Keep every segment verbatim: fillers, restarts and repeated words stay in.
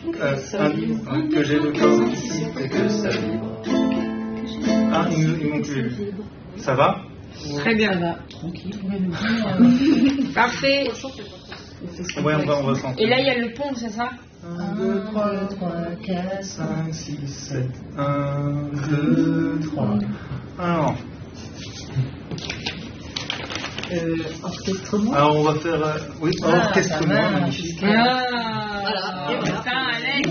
Euh, un, que j'ai le corps ici et que ça vibre. Ah, il me, il me plus. Ça va? Très bien. Tranquille. Parfait. Ouais, on va, on va s'en. Et là, il y a le pont, c'est ça? un, deux, trois, quatre, cinq, six, sept. un, deux, trois. Alors. Euh, orchestrement. Alors, on va faire. Euh, oui, Ah, orchestrement. ça magnifique. Ah, Voilà. putain, Alex.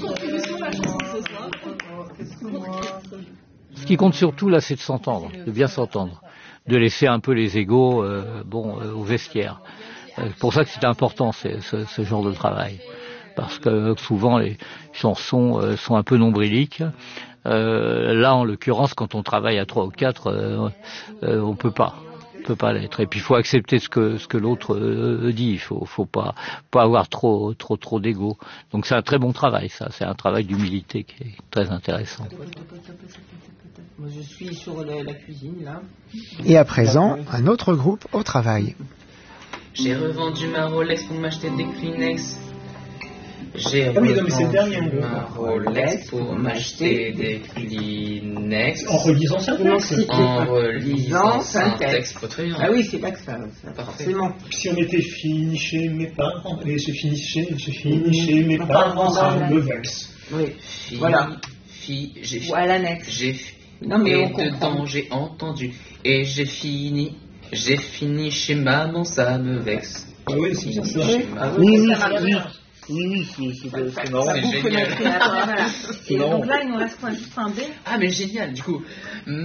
Ce qui compte surtout là, c'est de s'entendre, de bien s'entendre, de laisser un peu les égos, euh, bon, euh, au vestiaire. Euh, c'est pour ça que c'est important ce, ce, ce genre de travail, parce que souvent les chansons euh, sont un peu nombriliques. Euh, là, en l'occurrence, quand on travaille à trois ou quatre, euh, euh, on peut pas. peut pas l'être. Et puis il faut accepter ce que ce que l'autre euh, dit. Il faut faut pas pas avoir trop trop trop d'ego. Donc c'est un très bon travail, ça. C'est un travail d'humilité qui est très intéressant. Moi, je suis sur la, la cuisine là. Et à présent, un autre groupe au travail. J'ai revendu ma Rolex pour m'acheter des Kleenex. J'ai Ah oui, non, mais c'est le dernier, revendu hein. ma Rolex pour m'acheter des Kleenex. En relisant ça, Non, c'est- c'est- En relisant c'est un un texte. texte. Faut très bien. Ah oui, c'est pas que ça, ça Parfait. forcément. Si on était fini chez mes parents, et je finis chez, je finis chez mes parents, ça me vexe. Oui. Fille, Voilà. Fille, j'ai Ou à l'annexe. J'ai Non, mais et on comprend. dedans j'ai entendu et j'ai fini. J'ai fini chez maman, ça me vexe. Ah oui, c'est bien ça. Chez maman. Oui, oui, Ça marche oui. bien. Oui, oui, c'est- c'est c'est Ça marrant. bouffe génial. notre créateur. Voilà. Et Non. donc là, il nous reste quoi? Juste un B. Ah mais génial du coup.